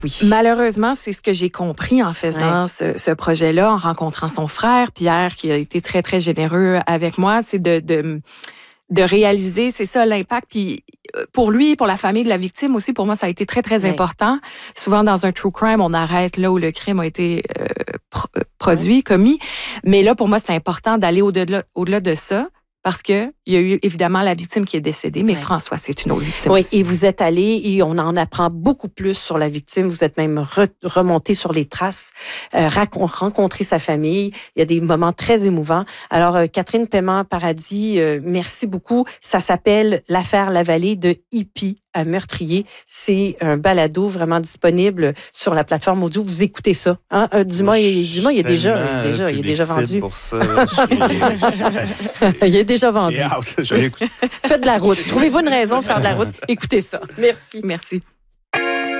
Oui. Malheureusement, c'est ce que j'ai compris en faisant ce projet-là, en rencontrant son frère, Pierre, qui a été très, très généreux avec moi, c'est de réaliser, c'est ça, l'impact. Puis pour lui, pour la famille de la victime aussi, pour moi, ça a été très, très important. Souvent, dans un true crime, on arrête là où le crime a été produit, commis. Mais là, pour moi, c'est important d'aller au-delà de ça. Parce qu'il y a eu évidemment la victime qui est décédée, mais François, c'est une autre victime. Oui, aussi. et vous êtes allé et on en apprend beaucoup plus sur la victime. Vous êtes même remonté sur les traces, rencontré sa famille. Il y a des moments très émouvants. Alors, Catherine Paiement-Paradis, merci beaucoup. Ça s'appelle L'affaire Lavallée de Hippie à meurtrier. C'est un balado vraiment disponible sur la plateforme audio. Vous écoutez ça. Hein? Dumas, il est déjà vendu. Pour ça, il est déjà vendu. J'ai hâte, je vais écouter. Faites de la route. Trouvez-vous une raison de faire de la route. Écoutez ça. Merci. Merci.